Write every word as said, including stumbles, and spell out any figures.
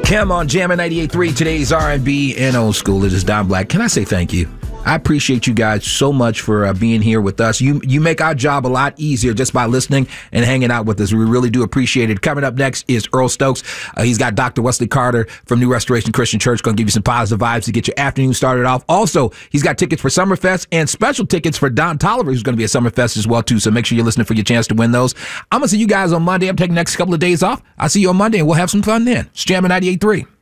Kim on Jammin' ninety-eight point three, today's R and B and old school. It is Don Black. Can I say thank you? I appreciate you guys so much for uh, being here with us. You you make our job a lot easier just by listening and hanging out with us. We really do appreciate it. Coming up next is Earl Stokes. Uh, he's got Doctor Wesley Carter from New Restoration Christian Church going to give you some positive vibes to get your afternoon started off. Also, he's got tickets for Summerfest and special tickets for Don Tolliver, who's going to be at Summerfest as well, too. So make sure you're listening for your chance to win those. I'm going to see you guys on Monday. I'm taking the next couple of days off. I'll see you on Monday, and we'll have some fun then. It's Jammin' ninety-eight point three.